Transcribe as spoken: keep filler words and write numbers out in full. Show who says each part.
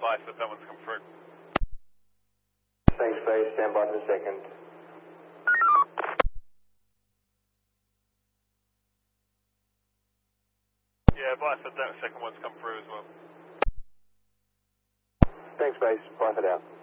Speaker 1: bye, so that one's come through.
Speaker 2: Thanks, base. Stand by for a second.
Speaker 1: Yeah, bye, so that second one's come through as well.
Speaker 2: Thanks, base. Bye for now.